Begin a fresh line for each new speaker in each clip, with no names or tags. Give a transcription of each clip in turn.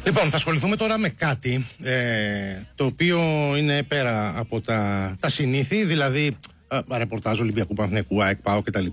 Λοιπόν, θα ασχοληθούμε τώρα με κάτι το οποίο είναι πέρα από τα συνήθη, δηλαδή ρεπορτάζ Ολυμπιακού, Παναθηναϊκού, ΑΕΚ, ΠΑΟΚ κτλ.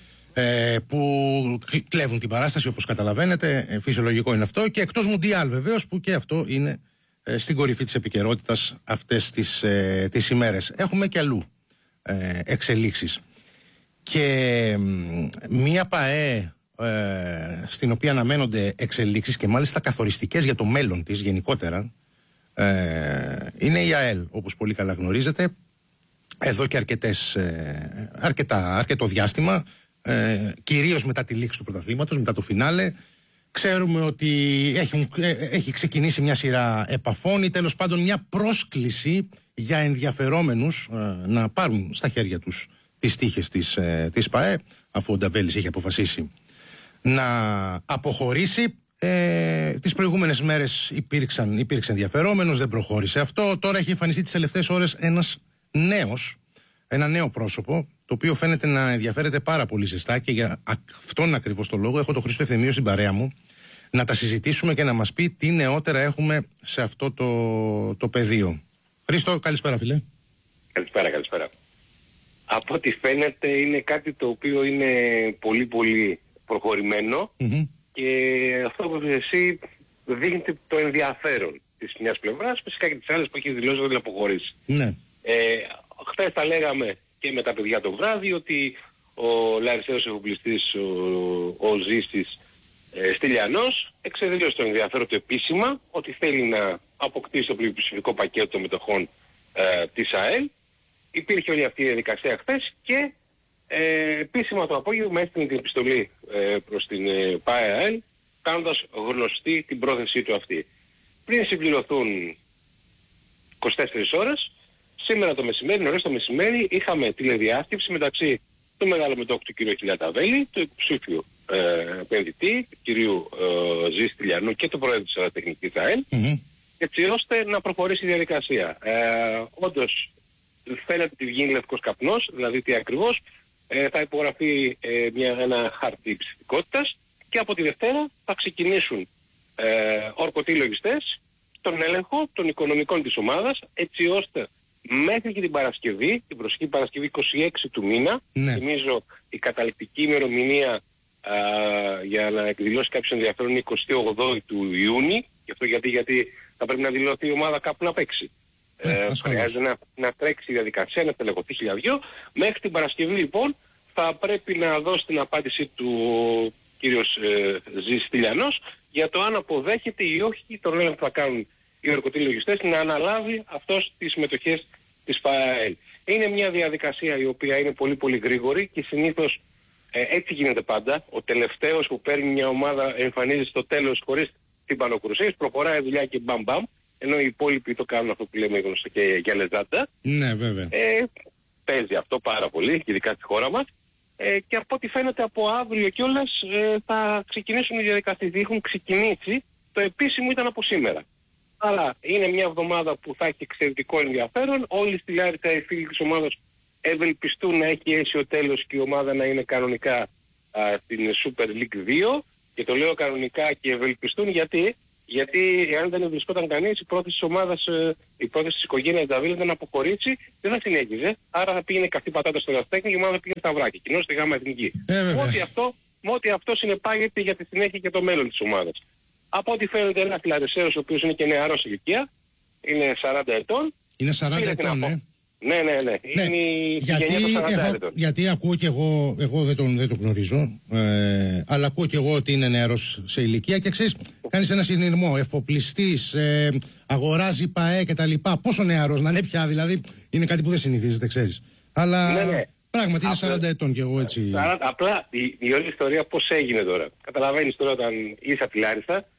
Που κλέβουν την παράσταση, όπως καταλαβαίνετε, φυσιολογικό είναι αυτό, και εκτός Μουντιάλ βεβαίως, που και αυτό είναι στην κορυφή της επικαιρότητας αυτές τις ημέρες. Έχουμε και αλλού εξελίξεις, και μία ΠΑΕ στην οποία αναμένονται εξελίξεις, και μάλιστα καθοριστικές για το μέλλον της γενικότερα, είναι η ΑΕΛ, όπως πολύ καλά γνωρίζετε, εδώ και αρκετό διάστημα, κυρίως μετά τη λήξη του πρωταθλήματος, μετά το φινάλε. Ξέρουμε ότι έχει ξεκινήσει μια σειρά επαφών ή τέλος πάντων μια πρόσκληση για ενδιαφερόμενους να πάρουν στα χέρια τους τις τύχες της ΠΑΕ, αφού ο Νταβέλης έχει αποφασίσει να αποχωρήσει. Τις προηγούμενες μέρες υπήρξε ενδιαφερόμενος, δεν προχώρησε αυτό. Τώρα έχει εμφανιστεί τις τελευταίες ώρες ένα νέο πρόσωπο, το οποίο φαίνεται να ενδιαφέρεται πάρα πολύ ζεστά, και για αυτόν ακριβώς το λόγο έχω τον Χρήστο Ευθυμίου στην παρέα μου να τα συζητήσουμε και να μας πει τι νεότερα έχουμε σε αυτό το πεδίο. Χρήστο, καλησπέρα φίλε.
Καλησπέρα. Από ό,τι φαίνεται είναι κάτι το οποίο είναι πολύ πολύ προχωρημένο, και αυτό που εσύ δείχνει το ενδιαφέρον της μιας πλευράς, φυσικά και της άλλης που έχει δηλώσει ότι δεν αποχωρήσει.
Ναι.
Χθες τα λέγαμε και με τα παιδιά το βράδυ ότι ο Λαρισαίος εφοπλιστής, ο Ζήστης Στυλιανός, εξεδήλωσε το ενδιαφέρον του επίσημα ότι θέλει να αποκτήσει το πλειοψηφικό πακέτο των μετοχών της ΑΕΛ. Υπήρχε όλη αυτή η διαδικασία χθες, και επίσημα το απόγευμα έστειλε την επιστολή προς την ΠΑΕ, κάνοντας γνωστή την πρόθεσή του αυτή. Πριν συμπληρωθούν 24 ώρες, σήμερα το μεσημέρι, νωρίς το μεσημέρι, είχαμε τηλεδιάσκεψη μεταξύ του μεγάλου μετόχου του κ. Χιλιαταβέλη, του υποψήφιου επενδυτή, του κ. Ζήση Στυλιανού και του πρόεδρου της Αεροτεχνικής ΑΕΛ, έτσι ώστε να προχωρήσει η διαδικασία. Όντως φαίνεται ότι βγαίνει λευκός καπνός, δηλαδή τι ακριβώς, θα υπογραφεί ένα χαρτί ψηφικότητας, και από τη Δευτέρα θα ξεκινήσουν ορκωτοί λογιστές τον έλεγχο των οικονομικών της ομάδας, έτσι ώστε μέχρι και την Παρασκευή, την προσεχή Παρασκευή 26 του μήνα, θυμίζω η καταληκτική ημερομηνία για να εκδηλώσει κάποιος ενδιαφέρον είναι 28 του Ιούνιου, και αυτό γιατί θα πρέπει να δηλωθεί η ομάδα κάπου να παίξει. Χρειάζεται να τρέξει η διαδικασία, να τελεχωθεί χιλιαδιό. Μέχρι την Παρασκευή λοιπόν θα πρέπει να δώσει την απάντηση του κύριος Ζήση Στυλιανός για το αν αποδέχεται ή όχι τον έλεγχο που θα κάνουν οι ορκωτοί λογιστές, να αναλάβει αυτός τις μετοχές της ΠΑΕΛ. Είναι μια διαδικασία η οποία είναι πολύ πολύ γρήγορη, και συνήθως έτσι γίνεται πάντα. Ο τελευταίος που παίρνει μια ομάδα εμφανίζεται στο τέλος χωρίς την πανοκρουσία, προχωράει δουλειά και μπαμ μπαμ, ενώ οι υπόλοιποι το κάνουν αυτό που λέμε γνωστό και για λεζάντα.
Ναι, βέβαια.
Παίζει αυτό πάρα πολύ, ειδικά στη χώρα μας. Και από ό,τι φαίνεται από αύριο κιόλας θα ξεκινήσουν οι διαδικασίες. Έχουν ξεκινήσει, το επίσημο ήταν από σήμερα. Αλλά είναι μια εβδομάδα που θα έχει εξαιρετικό ενδιαφέρον. Όλοι στη Λάρισα οι φίλοι της ομάδας ευελπιστούν να έχει αίσιο τέλος και η ομάδα να είναι κανονικά στην Super League 2. Και το λέω κανονικά και ευελπιστούν γιατί αν δεν βρισκόταν κανείς, η πρόθεση της ομάδας, η πρόθεση της οικογένειας Νταβίλ να αποχωρήσει, δεν θα συνέχιζε. Άρα θα πήγαινε καυτή πατάτα στο Εραστέχνη και η ομάδα θα πήγαινε στα βράκια, κοινώς στη Γάμα Εθνική. Με ό,τι αυτό συνεπάγεται για τη συνέχεια και το μέλλον της ομάδας. Από ό,τι φαίνεται ένας Λαρισαίος, ο οποίος είναι και νεαρός ηλικία, είναι 40 ετών.
Είναι 40 ετών, ναι.
Ναι. Είναι η γενιά των 40 ετών.
Γιατί ακούω και εγώ δεν τον γνωρίζω, αλλά ακούω και εγώ ότι είναι νεαρός σε ηλικία, και ξέρεις, κάνεις ένα συνειρμό, εφοπλιστής, αγοράζει ΠΑΕ κτλ. Πόσο νεαρός να είναι πια, δηλαδή είναι κάτι που δεν συνηθίζεται, ξέρεις. Αλλά
ναι.
Πράγματι είναι 40 ετών και εγώ έτσι.
Απλά η όλη ιστορία πώς έγινε τώρα. Καταλαβαίνεις τώρα, όταν είσαι από τη Λάρισα,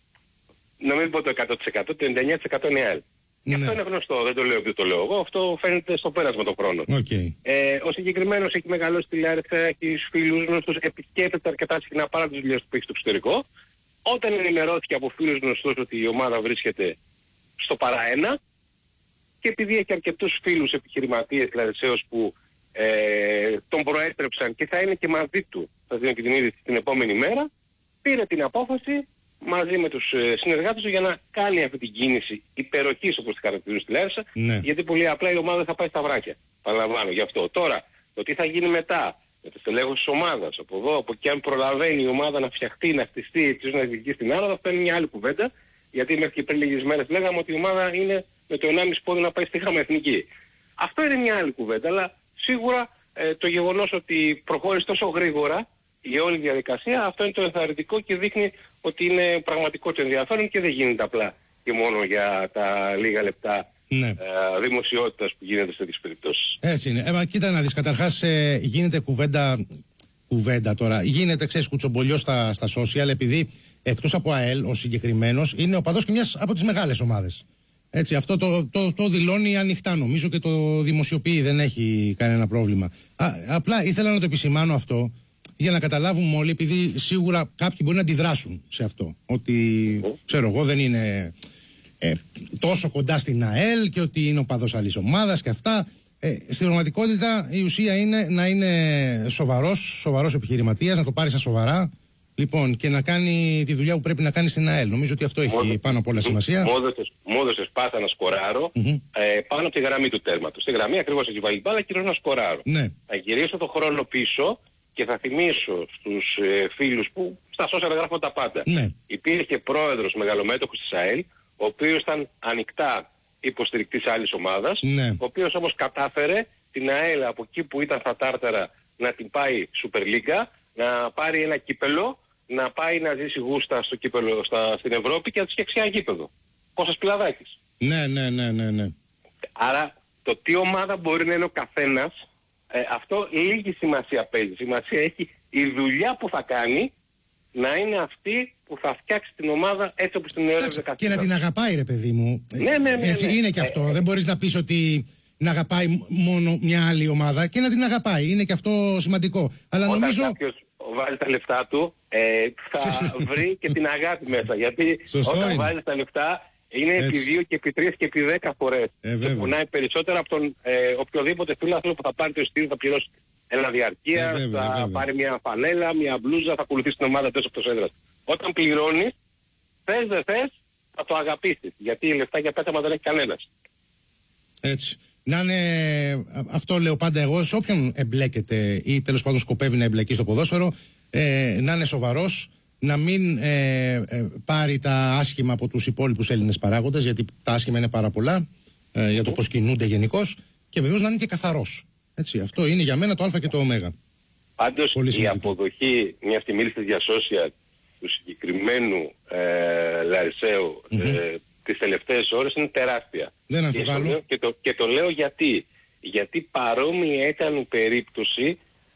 να μην πω το 100%, το 99% είναι ΑΕΛ. Και αυτό είναι γνωστό, δεν το λέω επειδή το λέω εγώ, αυτό φαίνεται στο πέρασμα των χρόνων. Ο συγκεκριμένος έχει μεγαλώσει στη Λάρισα, έχει φίλους γνωστούς, επισκέπτεται αρκετά συχνά παρά τις δουλειές που έχει στο εξωτερικό. Όταν ενημερώθηκε από φίλους γνωστούς ότι η ομάδα βρίσκεται στο παρά-1, και επειδή έχει αρκετούς φίλους επιχειρηματίες Λαρισαίους που τον προέτρεψαν και θα είναι και μαζί του, θα δίνω και την είδηση την επόμενη μέρα, πήρε την απόφαση μαζί με τους συνεργάτες του για να κάνει αυτή την κίνηση υπεροχής, όπως τη χαρακτηρίζουν στη Λάρισα, γιατί πολύ απλά η ομάδα θα πάει στα βράχια. Παραλαμβάνω γι' αυτό. Τώρα, το τι θα γίνει μετά, με το στελέχος της ομάδας, από εδώ, από εκεί, αν προλαβαίνει η ομάδα να φτιαχτεί, να χτιστεί, έτσι ώστε να διεκδικήσει την άνοδο, αυτό είναι μια άλλη κουβέντα, γιατί μέχρι και πριν λίγες μέρες λέγαμε ότι η ομάδα είναι με το 1,5 πόδι να πάει στη γάμα εθνική. Αυτό είναι μια άλλη κουβέντα, αλλά σίγουρα το γεγονός ότι προχώρησε τόσο γρήγορα η όλη διαδικασία, αυτό είναι το ενθαρρυντικό και δείχνει ότι είναι πραγματικό το ενδιαφέρον και δεν γίνεται απλά και μόνο για τα λίγα λεπτά δημοσιότητας που γίνεται σε τέτοιες περιπτώσεις.
Έτσι είναι. Κοίτα να δεις, καταρχάς γίνεται κουβέντα τώρα. Γίνεται, ξέρεις, κουτσομπολιό στα social, επειδή εκτός από ΑΕΛ ο συγκεκριμένος είναι οπαδός και μιας από τις μεγάλες ομάδες. Έτσι, αυτό το δηλώνει ανοιχτά, νομίζω, και το δημοσιοποιεί, δεν έχει κανένα πρόβλημα. Απλά ήθελα να το επισημάνω αυτό για να καταλάβουμε όλοι, επειδή σίγουρα κάποιοι μπορεί να αντιδράσουν σε αυτό. Ότι, ξέρω εγώ, δεν είναι τόσο κοντά στην ΑΕΛ και ότι είναι οπαδός άλλης ομάδας και αυτά. Στην πραγματικότητα η ουσία είναι να είναι σοβαρός επιχειρηματίας, να το πάρει στα σοβαρά. Λοιπόν, και να κάνει τη δουλειά που πρέπει να κάνει στην ΑΕΛ. Νομίζω ότι αυτό έχει πάνω απ' όλα σημασία.
Μου έδωσες πάσα να σκοράρω πάνω από τη γραμμή του τέρματος. Στη γραμμή ακριβώς έχει βάλει μπάλα και να σκοράρω.
Ναι.
Θα γυρίσω το χρόνο πίσω και θα θυμίσω στους φίλους που στα social γράφουν τα πάντα.
Ναι.
Υπήρχε πρόεδρος μεγαλομέτωχος της ΑΕΛ, ο οποίος ήταν ανοιχτά υποστηρικτής άλλης ομάδας, ο οποίος όμως κατάφερε την ΑΕΛ από εκεί που ήταν στα τάρταρα να την πάει Super League, να πάρει ένα κύπελο, να πάει να ζήσει γούστα στο κύπελο στην Ευρώπη και να τους φτιάξει ένα γήπεδο. Κώστας Πιλαδάκης.
Ναι.
Άρα το τι ομάδα μπορεί να είναι ο καθένας, αυτό λίγη σημασία παίζει. Σημασία έχει η δουλειά που θα κάνει να είναι αυτή που θα φτιάξει την ομάδα έτσι όπως την έδωσε.
Και να την αγαπάει, ρε παιδί μου.
Ναι.
Είναι και αυτό. Δεν μπορείς να πεις ότι να αγαπάει μόνο μια άλλη ομάδα, και να την αγαπάει. Είναι και αυτό σημαντικό. Αλλά
όταν
νομίζω...
κάποιος βάλει τα λεφτά του, θα βρει και την αγάπη μέσα. Γιατί όταν βάζει τα λεφτά, είναι επί 2 και επί 3 και επί 10 φορές. Και πονάει περισσότερο από τον οποιοδήποτε φίλαθλο που θα πάρει το εισιτήριο, θα πληρώσει ένα διαρκεία, θα πάρει μια φανέλα, μια μπλούζα, θα ακολουθήσει την ομάδα τόσο εκτός έδρας. Όταν πληρώνεις, θες δεν θες, θα το αγαπήσεις. Γιατί λεφτά για πέταμα δεν έχει κανένας.
Έτσι. Να είναι, αυτό λέω πάντα εγώ, σε όποιον εμπλέκεται ή τέλος πάντων σκοπεύει να εμπλεκεί στο ποδόσφαιρο, να είναι σοβαρός, να μην πάρει τα άσχημα από τους υπόλοιπους Έλληνες παράγοντες, γιατί τα άσχημα είναι πάρα πολλά για το πώς κινούνται γενικώς, και βεβαίως να είναι και καθαρός. Έτσι, αυτό είναι για μένα το α και το ω.
Πάντως η αποδοχή, μια στιγμή μίλησες για social, του συγκεκριμένου Λαρισαίου τις τελευταίες ώρες είναι τεράστια.
Δεν αμφιβάλλω.
Και το λέω γιατί παρόμοια ήταν η περίπτωση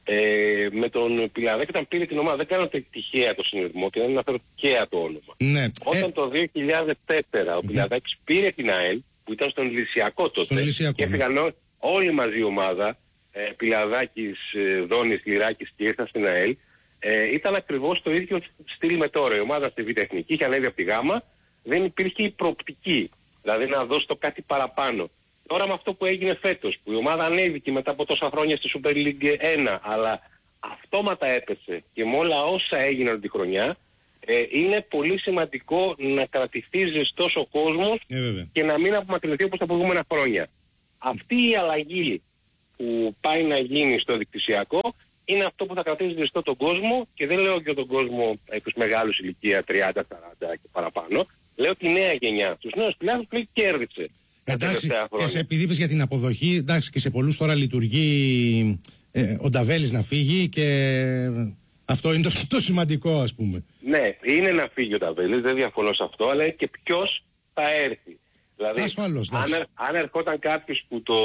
με τον Πιλαδάκη όταν πήρε την ομάδα. Δεν κάνω τυχαία το συνειδημό και δεν αναφέρω τυχαία το όνομα.
Ναι.
Όταν το 2004 ο Πιλαδάκης πήρε την ΑΕΛ, που ήταν στον Ηλυσιακό τότε, και έφυγαν όλη μαζί η ομάδα, Πιλαδάκης, Δόνης, Λυράκης, και ήρθαν στην ΑΕΛ, ήταν ακριβώς το ίδιο στυλ με τώρα. Η ομάδα στη Β' Εθνική είχε ανέβει από τη Γάμα, δεν υπήρχε η προοπτική, δηλαδή να δώσει το κάτι παραπάνω. Τώρα με αυτό που έγινε φέτος, που η ομάδα ανέβηκε μετά από τόσα χρόνια στη Super League 1, αλλά αυτόματα έπεσε, και με όλα όσα έγιναν τη χρονιά, είναι πολύ σημαντικό να κρατηθεί ζεστός ο κόσμος και να μην απομακρυνθεί όπως τα προηγούμενα χρόνια. Αυτή η αλλαγή που πάει να γίνει στο δικτυσιακό είναι αυτό που θα κρατήσει ζεστό τον κόσμο, και δεν λέω και τον κόσμο τους μεγάλους ηλικία 30, 40 και παραπάνω. Λέω τη νέα γενιά. Τους νέους φιλάθλους που κέρδισε.
Εντάξει, και επειδή είπες για την αποδοχή, εντάξει, και σε πολλούς τώρα λειτουργεί ο Νταβέλης να φύγει, και αυτό είναι το σημαντικό, ας πούμε.
Ναι, είναι να φύγει ο Νταβέλης, δεν διαφωνώ σε αυτό, αλλά και ποιος θα έρθει. Δηλαδή,
ασφαλώς,
αν ερχόταν κάποιος που το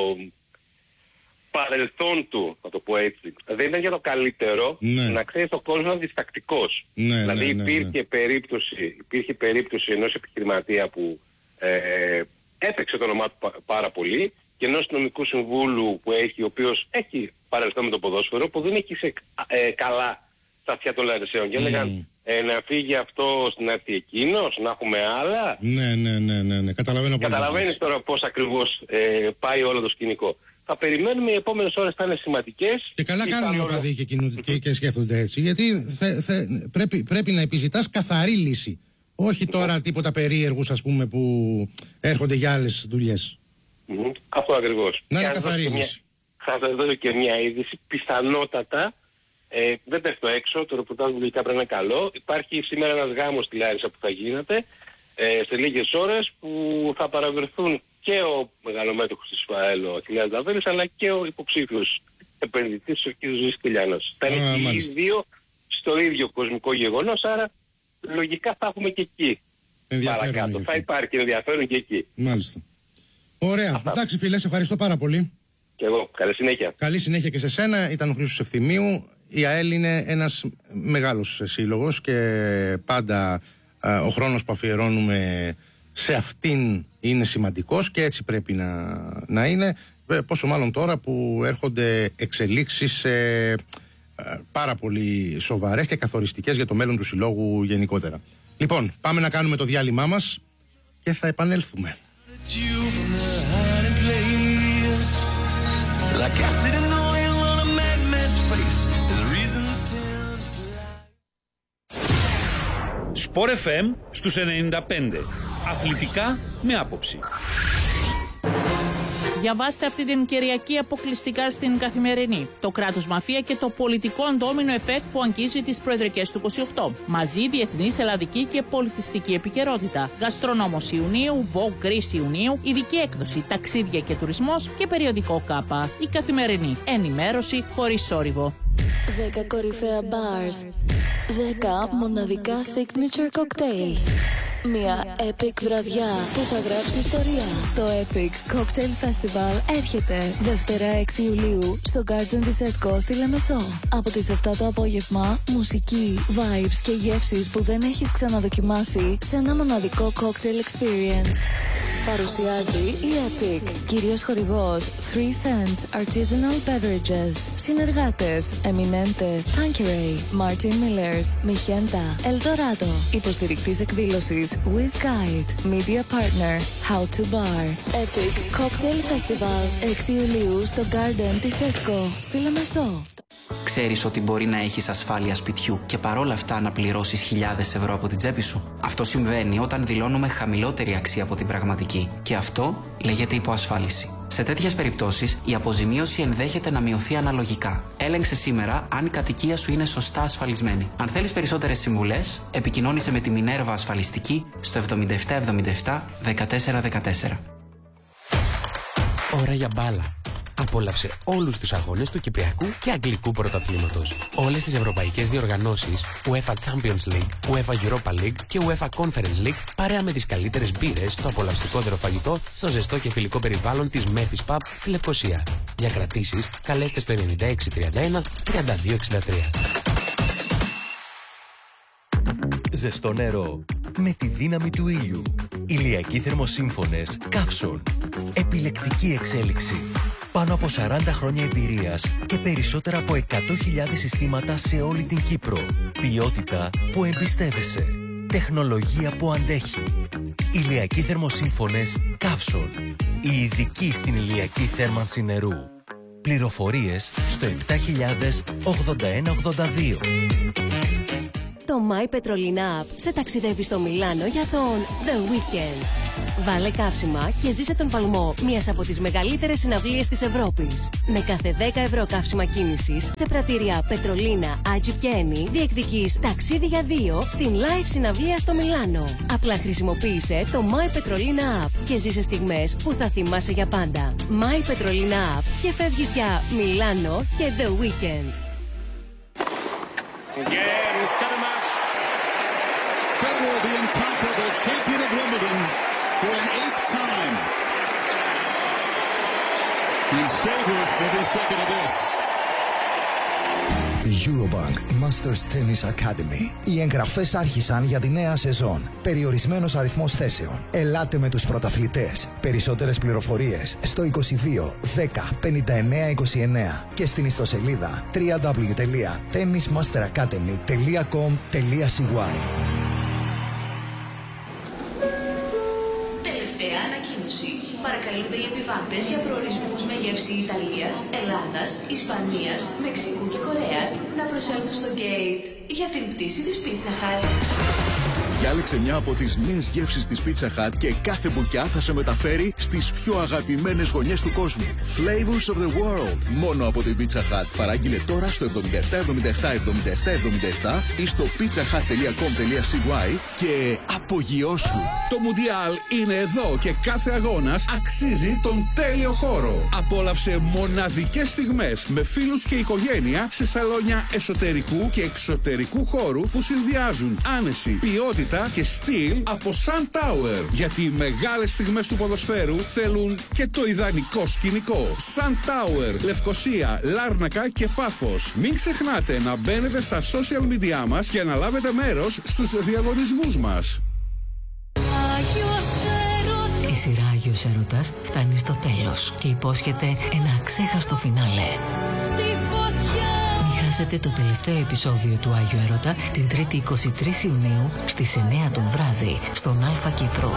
παρελθόν του, θα το πω έτσι, δεν ήταν για το καλύτερο, να ξέρεις ο κόσμος είναι διστακτικός. Δηλαδή υπήρχε περίπτωση ενός επιχειρηματία που έπαιξε το όνομά του πάρα πολύ, και ενός νομικού συμβούλου που έχει, ο οποίος έχει παρελθόν με το ποδόσφαιρο, που δεν έχει καλά στα αυτιά των Λαρισαίων, και έλεγαν να φύγει αυτός, να έρθει εκείνος, να έχουμε άλλα.
Ναι. Καταλαβαίνεις τώρα
πώς ακριβώς πάει όλο το σκηνικό. Θα περιμένουμε, οι επόμενες ώρες θα είναι σημαντικές.
Και καλά κάνουν οι οπαδοί και σκέφτονται έτσι. Γιατί πρέπει να επιζητάς καθαρή λύση. Όχι τώρα τίποτα περίεργους, ας πούμε, που έρχονται για άλλες δουλειές.
Αυτό ακριβώς.
Να είναι καθαρή λύση.
Θα σας δώσω και μια είδηση. Πιθανότατα, δεν πέφτω έξω, το ρεπορτάζ μου πρέπει να είναι καλό. Υπάρχει σήμερα ένας γάμος στη Λάρισα που θα γίνεται σε λίγες ώρες, που θα παραβρεθούν και ο μεγαλομέτωχος της ΦΑΕΛ, ο Αχιλλέας Νταβέλης, αλλά και ο υποψήφιος επενδυτής, ο κ. Ζήσης Κυλιανός. Θα είναι και οι δύο στο ίδιο κοσμικό γεγονός, άρα λογικά θα έχουμε και εκεί παρακάτω. Θα υπάρχει ενδιαφέρον και εκεί.
Μάλιστα. Ωραία. Εντάξει φίλε, σε ευχαριστώ πάρα πολύ.
Και εγώ. Καλή συνέχεια.
Καλή συνέχεια και σε σένα. Ήταν ο Χρήστος Ευθυμίου. Η ΑΕΛ είναι ένας μεγάλος σύλλογος και πάντα ο χρόνος που αφιερώνουμε σε αυτήν είναι σημαντικός και έτσι πρέπει να είναι. Πόσο μάλλον τώρα που έρχονται εξελίξεις πάρα πολύ σοβαρές και καθοριστικές για το μέλλον του συλλόγου γενικότερα. Λοιπόν, πάμε να κάνουμε το διάλειμμά μας και θα επανέλθουμε.
Sport FM στους 95. Αθλητικά με άποψη.
Διαβάστε αυτή την Κυριακή αποκλειστικά στην Καθημερινή. Το κράτος μαφία και το πολιτικό ντόμινο εφέκτ που αγγίζει τις προεδρικές του 28. Μαζί διεθνής, ελλαδική και πολιτιστική επικαιρότητα. Γαστρονόμος Ιουνίου, Vogue Greece Ιουνίου, ειδική έκδοση, ταξίδια και τουρισμός και περιοδικό ΚΑΠΑ. Η Καθημερινή. Ενημέρωση χωρίς θόρυβο.
10 κορυφαία bars. 10 μοναδικά signature cocktails. Μια epic βραδιά που θα γράψει ιστορία. Το Epic Cocktail Festival έρχεται Δευτέρα 6 Ιουλίου στο Garden της ΕΤΚΟ στη Λεμεσό. Από τις 7 το απόγευμα, μουσική, vibes και γεύσεις που δεν έχεις ξαναδοκιμάσει σε ένα μοναδικό cocktail experience. Παρουσιάζει η Epic. Κύριος χορηγός 3 Cents Artisanal Beverages. Συνεργάτες Eminente, Tanqueray, Martin Millers, Mijenta, Eldorado. Υποστηρικτής εκδήλωσης Wiz Guide. Media Partner How to Bar. Epic Cocktail Festival 6 Ιουλίου στο Garden της ΕΤΚΟ στη Λεμεσό.
Ξέρεις ότι μπορεί να έχεις ασφάλεια σπιτιού και παρόλα αυτά να πληρώσεις χιλιάδες ευρώ από την τσέπη σου? Αυτό συμβαίνει όταν δηλώνουμε χαμηλότερη αξία από την πραγματική. Και αυτό λέγεται υποασφάλιση. Σε τέτοιες περιπτώσεις, η αποζημίωση ενδέχεται να μειωθεί αναλογικά. Έλεγξε σήμερα αν η κατοικία σου είναι σωστά ασφαλισμένη. Αν θέλεις περισσότερες συμβουλές, επικοινώνησε με τη Μινέρβα Ασφαλιστική στο 7777 1414.
Ώρα για μπάλα. Απόλαυσε όλους τους αγώνες του Κυπριακού και Αγγλικού Πρωταθλήματος. Όλες τις ευρωπαϊκές διοργανώσεις, UEFA Champions League, UEFA Europa League και UEFA Conference League, παρέα με τις καλύτερες μπύρες, το απολαυστικότερο φαγητό, στο ζεστό και φιλικό περιβάλλον της Memphis Pub στη Λευκοσία. Για κρατήσεις, καλέστε στο 9631 3263.
Ζεστό νερό με τη δύναμη του ήλιου. Ηλιακοί θερμοσύμφωνες Καύσον. Επιλεκτική εξέλιξη. Πάνω από 40 χρόνια εμπειρίας και περισσότερα από 100.000 συστήματα σε όλη την Κύπρο. Ποιότητα που εμπιστεύεσαι. Τεχνολογία που αντέχει. Ηλιακοί θερμοσύμφωνες Καύσον. Η ειδική στην ηλιακή θέρμανση νερού. Πληροφορίες στο 7000 8182.
Το My Petrolina App σε ταξιδεύει στο Μιλάνο για τον The Weekend. Βάλε καύσιμα και ζήσε τον παλμό μιας από τις μεγαλύτερες συναυλίες της Ευρώπης. Με κάθε 10 ευρώ καύσιμα κίνησης σε πρατήρια Πετρολίνα, Άτζι και Ένι διεκδικείς ταξίδι για 2 στην live συναυλία στο Μιλάνο. Απλά χρησιμοποίησε το My Petrolina App και ζήσε στιγμές που θα θυμάσαι για πάντα. My Petrolina App και φεύγεις για Μιλάνο και The Weekend.
Federer, the incomparable champion of Wimbledon for an 8th time. And savor every second of this.
Eurobank Masters Tennis Academy. Οι εγγραφές άρχισαν για τη νέα σεζόν. Περιορισμένος αριθμός θέσεων. Ελάτε με τους πρωταθλητές. Περισσότερες πληροφορίες στο 22 10 59 29 και στην ιστοσελίδα www.tennismasteracademy.com.cy.
Τελευταία ανακοίνωση. Παρακαλούνται οι επιβάτες για προορισμούς με γεύση Ιταλίας, Ελλάδας, Ισπανίας, Μεξικού και Κορέας να προσέλθουν στο gate για την πτήση της Pizza Hut.
Διάλεξε μια από τις νέες γεύσεις της Pizza Hut και κάθε μπουκιά θα σε μεταφέρει στις πιο αγαπημένες γωνιές του κόσμου. Flavors of the world. Μόνο από την Pizza Hut. Παράγγειλε τώρα στο 77777777 ή στο pizzahut.com.cy και απογειώσου.
Το Μουντιάλ είναι εδώ και κάθε αγώνας αξίζει τον τέλειο χώρο. Απόλαυσε μοναδικές στιγμές με φίλους και οικογένεια σε σαλόνια εσωτερικού και εξωτερικού χώρου που συνδυάζουν άνεση, ποιότητα και στυλ από Sun Tower. Γιατί οι μεγάλες στιγμές του ποδοσφαίρου θέλουν και το ιδανικό σκηνικό. Sun Tower, Λευκοσία, Λάρνακα και Πάφος. Μην ξεχνάτε να μπαίνετε στα social media μας και να λάβετε μέρος στους διαγωνισμούς μας.
Η σειρά Άγιος Έρωτας φτάνει στο τέλος και υπόσχεται ένα αξέχαστο φινάλε. Μην χάσετε το τελευταίο επεισόδιο του Άγιου Έρωτα την 3η 23 Ιουνίου στις 9 το βράδυ στον Αλφα Κύπρο.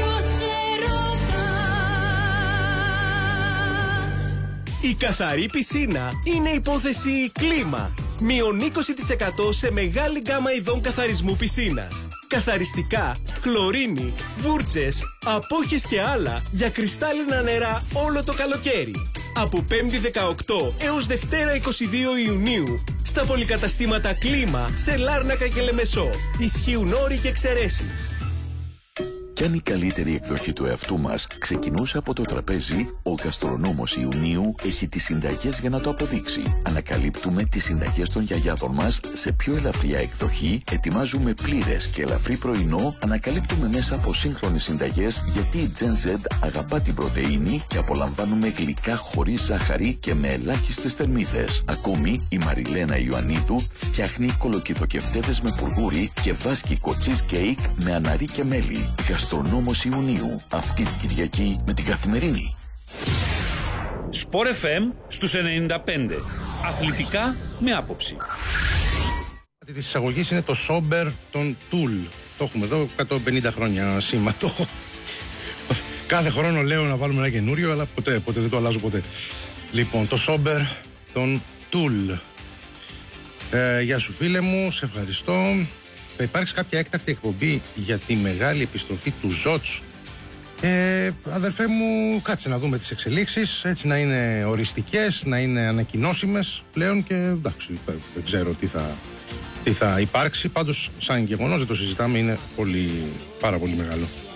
Η καθαρή πισίνα είναι υπόθεση κλίμα. Μείον 20% σε μεγάλη γκάμα ειδών καθαρισμού πισίνας. Καθαριστικά, χλωρίνη, βούρτσες, απόχες και άλλα για κρυστάλλινα νερά όλο το καλοκαίρι. Από 5η 18 έως Δευτέρα 22 Ιουνίου στα πολυκαταστήματα Κλίμα σε Λάρνακα και Λεμεσό. Ισχύουν όροι και εξαιρέσεις.
Κι αν η καλύτερη εκδοχή του εαυτού μας ξεκινούσε από το τραπέζι, ο γαστρονόμος Ιουνίου έχει τις συνταγές για να το αποδείξει. Ανακαλύπτουμε τις συνταγές των γιαγιάδων μας σε πιο ελαφριά εκδοχή, ετοιμάζουμε πλήρες και ελαφρύ πρωινό, ανακαλύπτουμε μέσα από σύγχρονες συνταγές γιατί η Gen Z αγαπά την πρωτεΐνη και απολαμβάνουμε γλυκά χωρίς ζάχαρη και με ελάχιστες θερμίδες. Ακόμη, η Μαριλένα Ιωαννίδου φτιάχνει κολοκυθοκευτέδες με πουργούρι και βάσκικο cheesecake με αναρί και μέλι. Γαστρονόμος Ιουνίου, αυτή την Κυριακή με την Καθημερινή.
Sport FM στους 95. Αθλητικά με άποψη.
Τη εισαγωγή είναι το Σόμπερ των Tool. Το έχουμε εδώ 150 χρόνια σήμα. Κάθε χρόνο λέω να βάλουμε ένα καινούριο, αλλά ποτέ δεν το αλλάζω ποτέ. Λοιπόν, το Σόμπερ των Tool. Γεια σου φίλε μου, σε ευχαριστώ. Θα υπάρξει κάποια έκτακτη εκπομπή για τη μεγάλη επιστροφή του Ζότς. Αδερφέ μου, κάτσε να δούμε τις εξελίξεις, έτσι να είναι οριστικές, να είναι ανακοινώσιμες πλέον και εντάξει, δεν ξέρω τι θα υπάρξει. Πάντως, σαν γεγονός δεν το συζητάμε, είναι πάρα πολύ μεγάλο.